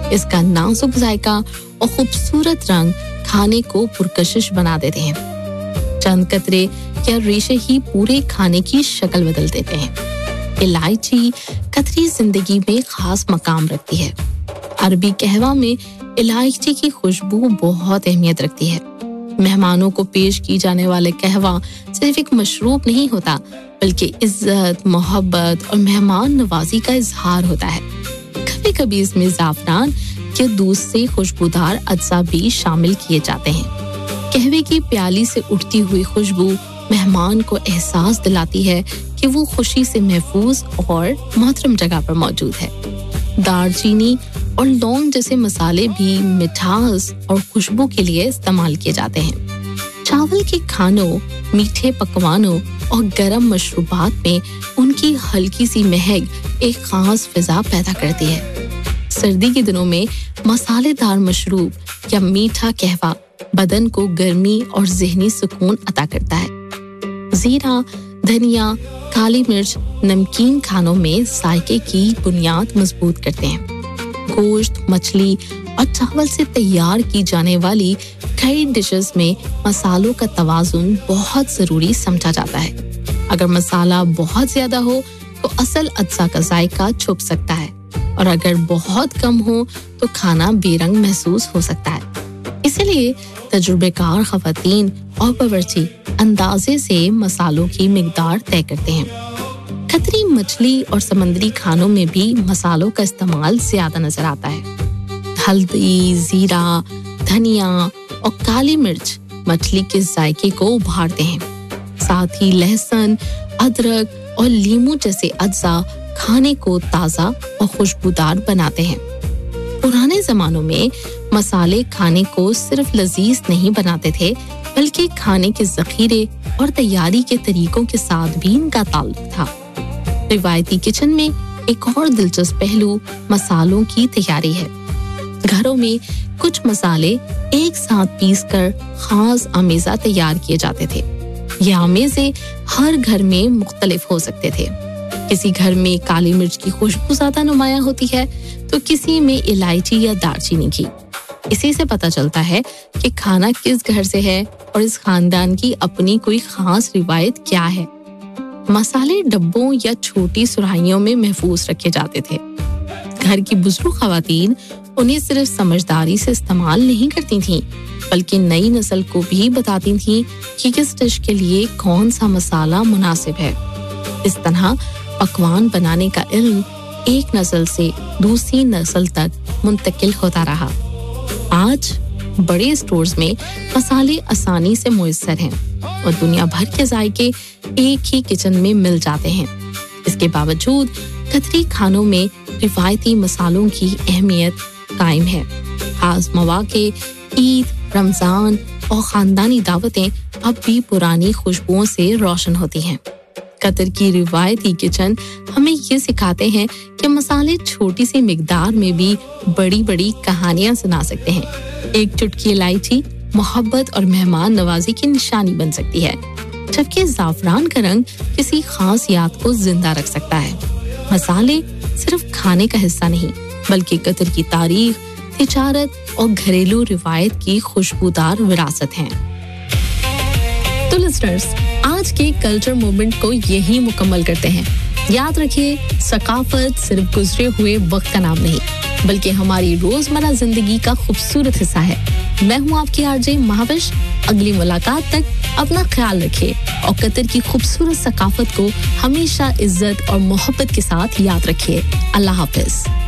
इसका नाजुक जायका और खूबसूरत रंग खाने को पुरकशिश बना देते हैं। चंद कतरे या रेशे ही पूरे खाने की शक्ल बदल देते हैं। इलायची कतरी जिंदगी में खास मकाम रखती है। अरबी कहवा में इलायची की खुशबू बहुत अहमियत रखती है। मेहमानों को पेश की जाने वाले कहवा सिर्फ एक मशरूब नहीं होता, बल्कि इज्जत, मोहब्बत और मेहमान नवाजी का इजहार होता है। कभी कभी इसमें ज़ाफ़रान या दूध से खुशबूदार अज्जा भी शामिल किए जाते हैं। कहवे की प्याली से उठती हुई खुशबू मेहमान को एहसास दिलाती है कि वो खुशी से महफूज और मोहतरम जगह पर मौजूद है। दालचीनी और लौंग जैसे मसाले भी मिठास और खुशबू के लिए इस्तेमाल किए जाते हैं। चावल के खानों, मीठे पकवानों और गरम मशरूबात में उनकी हल्की सी महक एक खास फिजा पैदा करती है। सर्दी के दिनों में मसालेदार मशरूब या मीठा कहवा बदन को गर्मी और ज़हनी सुकून अता करता है। जीरा, धनिया, काली मिर्च नमकीन खानों में जायके की बुनियाद मजबूत करते हैं। गोश्त, मछली और चावल से तैयार की जाने वाली कई डिशेस में मसालों का तवाजुन बहुत जरूरी समझा जाता है। अगर मसाला बहुत ज्यादा हो तो असल अज्जा का जायका छुप सकता है, और अगर बहुत कम हो तो खाना बेरंग महसूस हो सकता है। इसलिए तजुर्बेकार खवातीन और बावर्ची अंदाजे से मसालों की मिकदार तय करते हैं। कतरी मछली और समुद्री खानों में भी मसालों का इस्तेमाल ज्यादा नजर आता है। हल्दी, जीरा, धनिया और काली मिर्च मछली के जायके को उभारते हैं। साथ ही लहसुन, अदरक और लीमू जैसे अज्जा खाने को ताजा और खुशबूदार बनाते हैं। पुराने जमानों में मसाले खाने को सिर्फ लजीज नहीं बनाते थे, बल्कि खाने के जखीरे और तैयारी के तरीकों के साथ भी इनका ताल्लुक था। रिवायती किचन में एक और दिलचस्प पहलू मसालों की तैयारी है। घरों में कुछ मसाले एक साथ पीसकर खास आमेज़ा तैयार किए जाते थे। ये आमेज़े हर घर में मुख्तलिफ हो सकते थे। किसी घर में काली मिर्च की खुशबू ज्यादा नुमाया होती है, तो किसी में इलायची या दालचीनी की। इसी से पता चलता है कि खाना किस घर से है और इस खानदान की अपनी कोई खास रिवायत क्या है। मसाले डब्बों या छोटी सुराहियों में महफूज रखे जाते थे। घर की बुजुर्ग खवातीन उन्हें सिर्फ समझदारी से इस्तेमाल नहीं करती थीं, बल्कि नई नस्ल को भी बताती थीं कि किस डिश के लिए कौन सा मसाला मुनासिब है। इस तरह पकवान बनाने का इल्म एक नस्ल से दूसरी नस्ल तक मुंतकिल होता रहा। आज बड़े स्टोर्स में मसाले आसानी से मुयस्सर हैं और दुनिया भर के जायके एक ही किचन में मिल जाते हैं। इसके बावजूद कतरी खानों में रिवायती मसालों की अहमियत कायम है। खास मौके, ईद, रमजान और खानदानी दावतें अब भी पुरानी खुशबुओं से रोशन होती हैं। कतर की रिवायती किचन हमें ये सिखाते हैं कि मसाले छोटी सी मिकदार में भी बड़ी बड़ी कहानियां सुना सकते हैं। एक चुटकी इलायची मोहब्बत और मेहमान नवाजी की निशानी बन सकती है, जबकि ज़ाफ़रान का रंग किसी खास याद को जिंदा रख सकता है। मसाले सिर्फ खाने का हिस्सा नहीं, बल्कि कतर की तारीख, तिजारत और घरेलू रिवायत की खुशबूदार विरासत हैं। तो लिस्टनर्स, आज के कल्चर मूवमेंट को यही मुकम्मल करते हैं। याद रखिए, सकाफत सिर्फ गुजरे हुए वक्त का नाम नहीं, बल्कि हमारी रोजमर्रा जिंदगी का खूबसूरत हिस्सा है। मैं हूँ आपकी आरजे महाविश। अगली मुलाकात तक अपना ख्याल रखिए और कतर की खूबसूरत सकाफत को हमेशा इज्जत और मोहब्बत के साथ याद रखिए। अल्लाह हाफिज।